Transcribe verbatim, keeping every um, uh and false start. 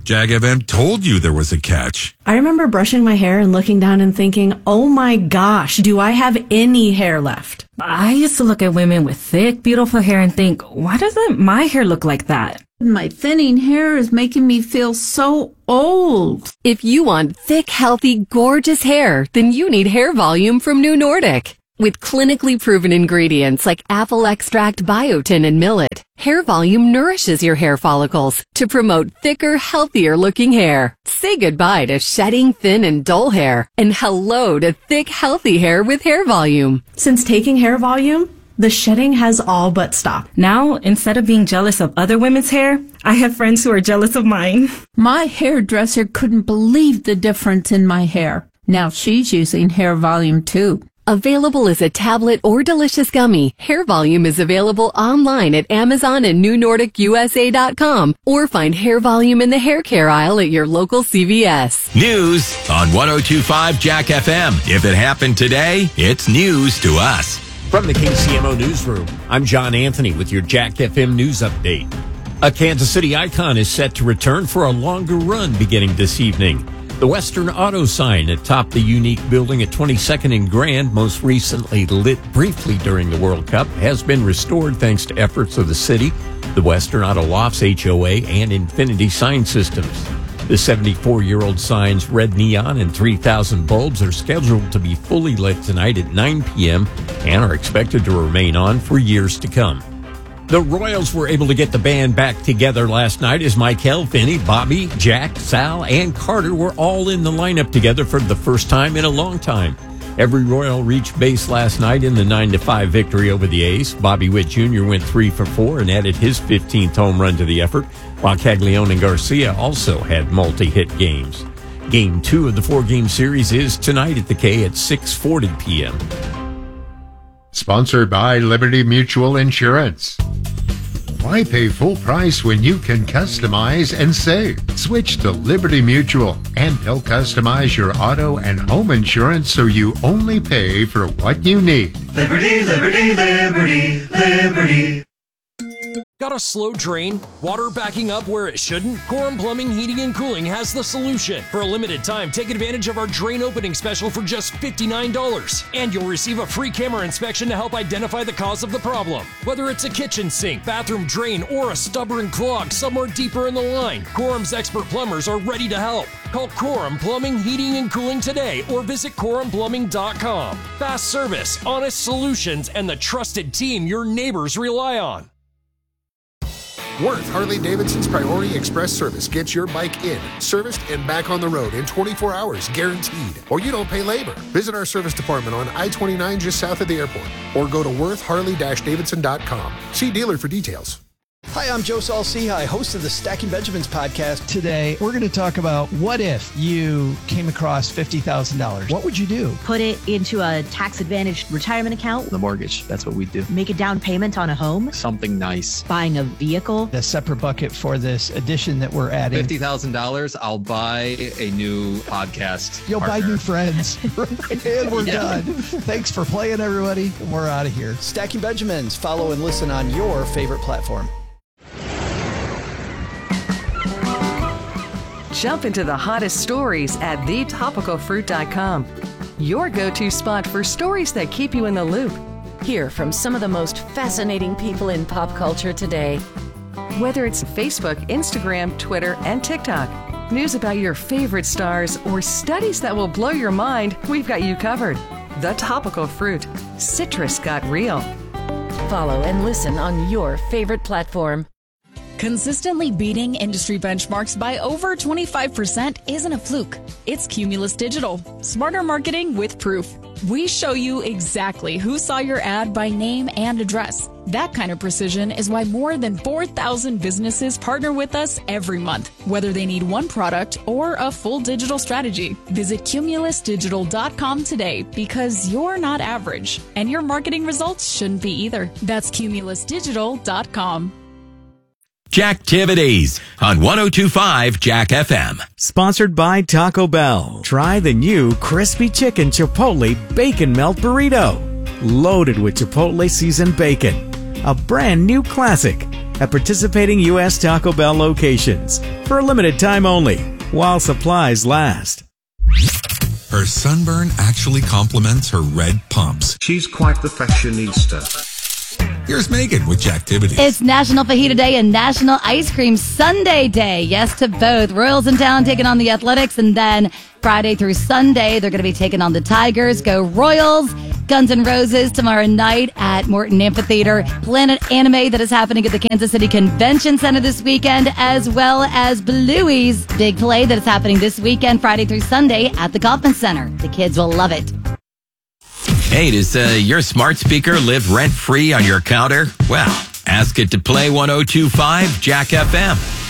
Jack F M told you there was a catch. I remember brushing my hair and looking down and thinking, oh my gosh, do I have any hair left? I used to look at women with thick, beautiful hair and think, why doesn't my hair look like that? My thinning hair is making me feel so old. If you want thick, healthy, gorgeous hair, then you need Hair Volume from New Nordic. With clinically proven ingredients like apple extract, biotin, and millet, Hair Volume nourishes your hair follicles to promote thicker, healthier looking hair. Say goodbye to shedding, thin, and dull hair, and hello to thick, healthy hair with Hair Volume. Since taking Hair Volume, the shedding has all but stopped. Now, instead of being jealous of other women's hair, I have friends who are jealous of mine. My hairdresser couldn't believe the difference in my hair. Now she's using Hair Volume too. Available as a tablet or delicious gummy, Hair Volume is available online at Amazon and New Nordic U S A dot com, or find Hair Volume in the hair care aisle at your local C V S. News on one oh two point five Jack F M. If it happened today, it's news to us. From the K C M O Newsroom, I'm John Anthony with your Jack F M News Update. A Kansas City icon is set to return for a longer run beginning this evening. The Western Auto sign atop the unique building at twenty-second and Grand, most recently lit briefly during the World Cup, has been restored thanks to efforts of the city, the Western Auto Lofts H O A, and Infinity Sign Systems. The seventy-four-year-old sign's red neon and three thousand bulbs are scheduled to be fully lit tonight at nine p.m. and are expected to remain on for years to come. The Royals were able to get the band back together last night as Michael, Finney, Bobby, Jack, Sal, and Carter were all in the lineup together for the first time in a long time. Every Royal reached base last night in the nine to five victory over the A's. Bobby Witt Junior went three for four and added his fifteenth home run to the effort, while Caglione and Garcia also had multi-hit games. Game two of the four-game series is tonight at the K at six forty p.m. Sponsored by Liberty Mutual Insurance. Why pay full price when you can customize and save? Switch to Liberty Mutual, and they'll customize your auto and home insurance so you only pay for what you need. Liberty, Liberty, Liberty, Liberty. Got a slow drain? Water backing up where it shouldn't? Coram Plumbing, Heating, and Cooling has the solution. For a limited time, take advantage of our drain opening special for just fifty-nine dollars. And you'll receive a free camera inspection to help identify the cause of the problem. Whether it's a kitchen sink, bathroom drain, or a stubborn clog somewhere deeper in the line, Coram's expert plumbers are ready to help. Call Coram Plumbing, Heating, and Cooling today or visit coram plumbing dot com. Fast service, honest solutions, and the trusted team your neighbors rely on. Worth Harley-Davidson's Priority Express service gets your bike in, serviced, and back on the road in twenty-four hours, guaranteed. Or you don't pay labor. Visit our service department on I twenty-nine just south of the airport, or go to worth harley davidson dot com. See dealer for details. Hi, I'm Joe Saul-Sehy, host of the Stacking Benjamins podcast. Today, we're going to talk about what if you came across fifty thousand dollars. What would you do? Put it into a tax-advantaged retirement account. The mortgage, that's what we do. Make a down payment on a home. Something nice. Buying a vehicle. A separate bucket for this addition that we're adding. fifty thousand dollars, I'll buy a new podcast You'll partner. buy new friends. And we're yeah. done. Thanks for playing, everybody. We're out of here. Stacking Benjamins. Follow and listen on your favorite platform. Jump into the hottest stories at the topical fruit dot com. Your go-to spot for stories that keep you in the loop. Hear from some of the most fascinating people in pop culture today. Whether it's Facebook, Instagram, Twitter, and TikTok, news about your favorite stars, or studies that will blow your mind, we've got you covered. The Topical Fruit. Citrus got real. Follow and listen on your favorite platform. Consistently beating industry benchmarks by over twenty-five percent isn't a fluke. It's Cumulus Digital. Smarter marketing with proof. We show you exactly who saw your ad by name and address. That kind of precision is why more than four thousand businesses partner with us every month, whether they need one product or a full digital strategy. Visit cumulus digital dot com today, because you're not average, and your marketing results shouldn't be either. That's cumulus digital dot com. Jacktivities on one oh two point five Jack F M. Sponsored by Taco Bell. Try the new Crispy Chicken Chipotle Bacon Melt Burrito. Loaded with Chipotle seasoned bacon. A brand new classic. at participating U S Taco Bell locations for a limited time only while supplies last. Her sunburn actually complements her red pumps. She's quite the fashionista. Here's Megan with Jacktivity. It's National Fajita Day and National Ice Cream Sundae Day. Yes to both. Royals in town taking on the Athletics, and then Friday through Sunday, they're going to be taking on the Tigers. Go Royals. Guns N' Roses tomorrow night at Morton Amphitheater. Planet Anime that is happening at the Kansas City Convention Center this weekend, as well as Bluey's big play that is happening this weekend, Friday through Sunday at the Kauffman Center. The kids will love it. Hey, does uh, your smart speaker live rent-free on your counter? Well, ask it to play one oh two point five Jack F M.